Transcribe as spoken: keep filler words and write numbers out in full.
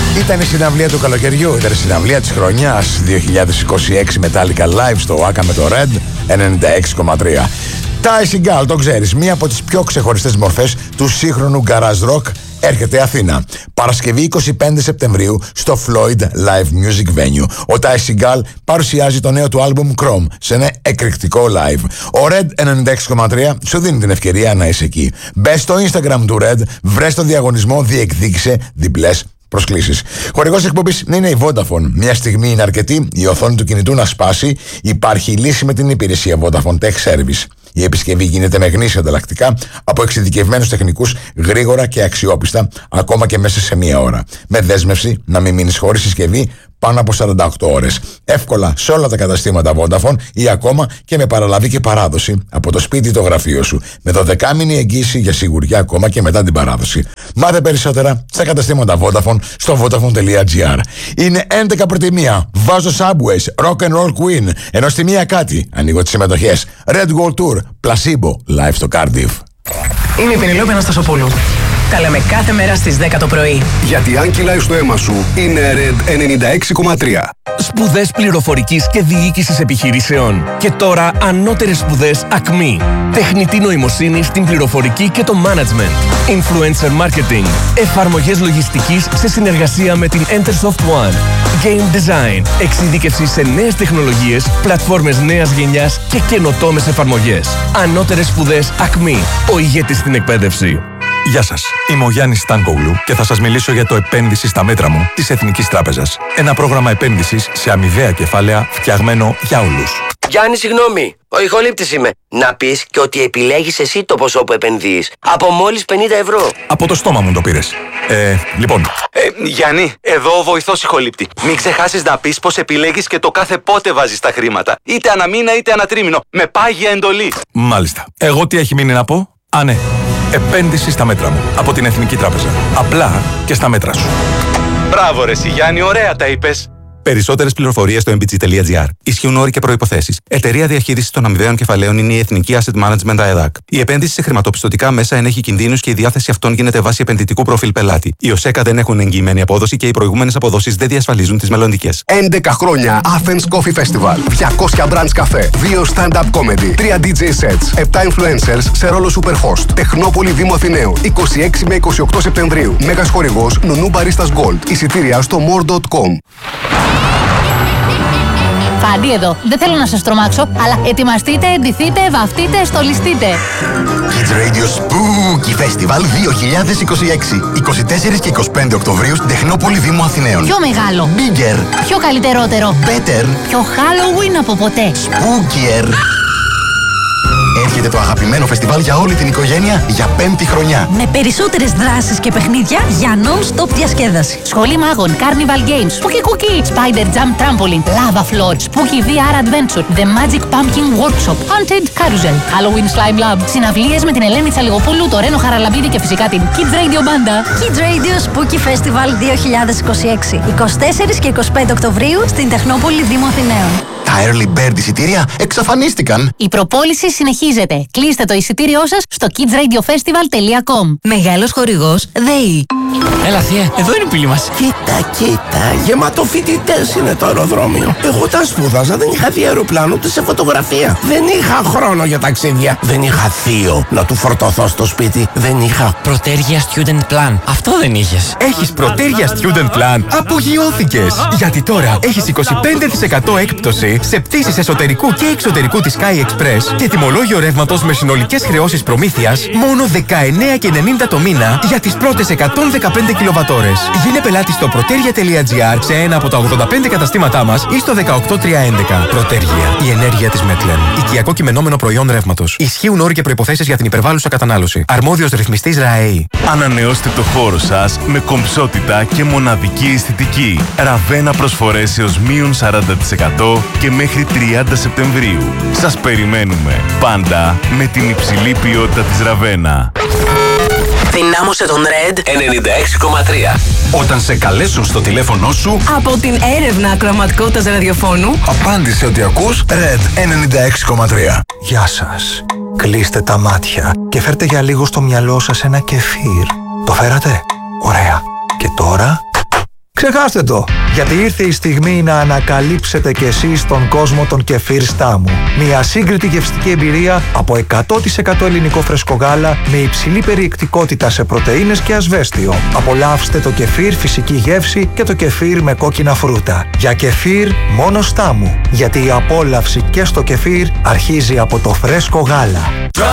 Ήταν η συναυλία του καλοκαιριού, ήταν η συναυλία της χρονιάς δύο χιλιάδες είκοσι έξι Metallica Live στο Wacken με το Red ενενήντα έξι κόμμα τρία. Ty Segall, το ξέρεις, μία από τις πιο ξεχωριστές μορφές του σύγχρονου garage rock, έρχεται Αθήνα. Παρασκευή εικοστή πέμπτη Σεπτεμβρίου στο Floyd Live Music Venue. Ο Ty Segall παρουσιάζει το νέο του άλμπουμ Chrome σε ένα εκρηκτικό live. Ο Red ενενήντα έξι κόμμα τρία σου δίνει την ευκαιρία να είσαι εκεί. Μπες στο Instagram του Red, βρες το διαγωνισμό, διεκδίκησε διπλές προσκλήσεις. Χορηγός εκπομπής είναι η Vodafone. Μια στιγμή είναι αρκετή η οθόνη του κινητού να σπάσει. Υπάρχει λύση με την υπηρεσία Vodafone Tech Service. Η επισκευή γίνεται με γνήσια ανταλλακτικά από εξειδικευμένους τεχνικούς, γρήγορα και αξιόπιστα, ακόμα και μέσα σε μία ώρα. Με δέσμευση να μην μείνεις χωρίς συσκευή πάνω από σαράντα οκτώ ώρες. Εύκολα σε όλα τα καταστήματα Vodafone ή ακόμα και με παραλαβή και παράδοση από το σπίτι ή το γραφείο σου. Με δωδεκάμηνη εγγύηση για σιγουριά ακόμα και μετά την παράδοση. Μάθε περισσότερα στα καταστήματα Vodafone στο vodafone τελεία gr. Είναι έντεκα προτιμία. Βάζω Subways, Rock and Roll Queen. Ενώ στη μία κάτι. Ανοίγω τις συμμετοχές. Red World Tour, Placebo, live στο Cardiff. Είμαι η Πενελόπη Αναστασοπούλου. Τα λέμε κάθε μέρα στις δέκα το πρωί. Γιατί αν κυλάει στο αίμα σου, είναι Red ενενήντα έξι κόμμα τρία. Σπουδές πληροφορικής και διοίκησης επιχειρήσεων. Και τώρα ανώτερες σπουδές Ακμή. Τεχνητή νοημοσύνη στην πληροφορική και το management. Influencer marketing. Εφαρμογές λογιστικής σε συνεργασία με την Entersoft One. Game design. Εξειδίκευση σε νέες τεχνολογίες, πλατφόρμες νέας γενιάς και καινοτόμες εφαρμογές. Ανώτερες σπουδές Ακμή. Ο ηγέτης στην εκπαίδευση. Γεια σας, είμαι ο Γιάννης Στάνκογλου και θα σας μιλήσω για το επένδυση στα μέτρα μου της Εθνικής Τράπεζας. Ένα πρόγραμμα επένδυσης σε αμοιβαία κεφάλαια φτιαγμένο για όλους. Γιάννη, συγγνώμη, ο ηχολήπτης είμαι. Να πεις και ότι επιλέγεις εσύ το ποσό που επενδύεις. Από μόλις πενήντα ευρώ. Από το στόμα μου το πήρες. Ε, λοιπόν. Ε, Γιάννη, εδώ ο βοηθός ηχολήπτη. Μην ξεχάσεις να πεις πως επιλέγεις και το κάθε πότε βάζεις τα χρήματα. Είτε αναμήνα είτε ανατρίμηνο. Με πάγια εντολή. Μάλιστα. Εγώ τι έχει μείνει να πω? Α, ναι. Επένδυση στα μέτρα μου. Από την Εθνική Τράπεζα. Απλά και στα μέτρα σου. Μπράβο ρε εσύ Γιάννη, ωραία τα είπες. Περισσότερες πληροφορίες στο εμ μπι τζι τελεία τζι άρ. Ισχύουν όροι και προϋποθέσεις. Εταιρεία διαχείρισης των αμοιβαίων κεφαλαίων είναι η Εθνική Asset Management ΑΕΔΑΚ. Η επένδυση σε χρηματοπιστωτικά μέσα ενέχει κινδύνους και η διάθεση αυτών γίνεται βάσει επενδυτικού προφίλ πελάτη. Οι ΟΣΕΚΑ δεν έχουν εγγυημένη απόδοση και οι προηγούμενες αποδόσεις δεν διασφαλίζουν τις μελλοντικές. έντεκα χρόνια Athens Coffee Festival. διακόσια branch καφέ. δύο stand-up comedy. τρία ντι τζέι sets. επτά influencers σε ρόλο superhost. Τεχνόπολη Δήμου Αθηναίου. είκοσι έξι με είκοσι οκτώ Σεπτεμβρίου. Μέγας χορηγός Νουνού Baristas Gold. Εισιτήρια στο more dot com. Φάντι εδώ. Δεν θέλω να σας τρομάξω, αλλά ετοιμαστείτε, εντυθείτε, βαφτείτε, στολιστείτε. Kids Radio Spooky Festival δύο χιλιάδες είκοσι έξι. είκοσι τέσσερα και είκοσι πέντε Οκτωβρίου στην Τεχνόπολη Δήμου Αθηναίων. Πιο μεγάλο. Bigger. Πιο καλύτερότερο. Better. Πιο Halloween από ποτέ. Spookier. Έρχεται το αγαπημένο φεστιβάλ για όλη την οικογένεια για πέμπτη χρονιά. Με περισσότερες δράσεις και παιχνίδια για non-stop διασκέδαση. Σχολή μάγων, Carnival Games, Spooky Cookie, Spider Jump Trampoline, Lava Floor, Spooky βι αρ Adventure, The Magic Pumpkin Workshop, Haunted Carousel, Halloween Slime Lab, συναυλίες με την Ελένη Τσαλιγοπούλου, το Ρένο Χαραλαμπίδη και φυσικά την Kids Radio Banda. Kids Radio Spooky Festival δύο χιλιάδες είκοσι έξι, είκοσι τέσσερα και είκοσι πέντε Οκτωβρίου στην Τεχνόπολη Δήμου Αθηναίων. Τα early bird εισιτήρια εξαφανίστηκαν. Η προπόληση συνεχίζεται. Κλείστε το εισιτήριό σας στο kids radio festival τελεία com. Μεγάλος χορηγός ΔΕΗ. Έλα θεία, εδώ είναι η πύλη μας. Κοίτα, κοίτα, γεμάτο φοιτητές είναι το αεροδρόμιο. Εγώ τα σπούδαζα, δεν είχα δει αεροπλάνο ούτε σε φωτογραφία. Δεν είχα χρόνο για ταξίδια. Δεν είχα θείο να του φορτωθώ στο σπίτι. Δεν είχα Πρωτέργεια Student Plan. Αυτό δεν είχες. Έχεις Πρωτέργεια Student Plan. Απογειώθηκες. Γιατί τώρα έχεις είκοσι πέντε τοις εκατό έκπτωση σε πτήσεις εσωτερικού και εξωτερικού της Sky Express και τιμολόγιο ρεύματος με συνολικές χρεώσεις προμήθειας μόνο δεκαεννέα και ενενήντα το μήνα για τις πρώτες εκατόν δεκαπέντε κιλοβατόρες. Γίνε πελάτη στο πρωτέργεια τελεία τζι άρ σε ένα από τα ογδόντα πέντε καταστήματά μας ή στο δεκαοκτώ τριακόσια έντεκα. Πρωτέργεια. Η ενέργεια της Μέτλεν. Οικιακό κειμενόμενο προϊόν ρεύματος. Ισχύουν όροι και προϋποθέσεις για την υπερβάλλουσα κατανάλωση. Αρμόδιος ρυθμιστής ΡΑΕΗ. Ανανεώστε το χώρο σας με κομψότητα και μοναδική αισθητική. Ραβένα προσφορές έως μείον σαράντα τοις εκατό και μέχρι τριάντα Σεπτεμβρίου. Σας περιμένουμε πάντα με την υψηλή ποιότητα της Ραβένα. Δυνάμωσε τον Red ενενήντα έξι κόμμα τρία. Όταν σε καλέσουν στο τηλέφωνο σου Από την έρευνα ακροαματικότητας ραδιοφώνου, απάντησε ότι ακούς Red ενενήντα έξι κόμμα τρία. Γεια σας. Κλείστε τα μάτια και φέρτε για λίγο στο μυαλό σας ένα κεφίρ. Το φέρατε? Ωραία. Και τώρα Ξεχάστε το, γιατί ήρθε η στιγμή να ανακαλύψετε κι εσείς τον κόσμο των κεφίρ Στάμου. Μια σύγκριτη γευστική εμπειρία από εκατό τοις εκατό ελληνικό φρέσκο γάλα με υψηλή περιεκτικότητα σε πρωτεΐνες και ασβέστιο. Απολαύστε το κεφίρ φυσική γεύση και το κεφίρ με κόκκινα φρούτα. Για κεφίρ μόνο Στάμου, γιατί η απόλαυση και στο κεφίρ αρχίζει από το φρέσκο γάλα.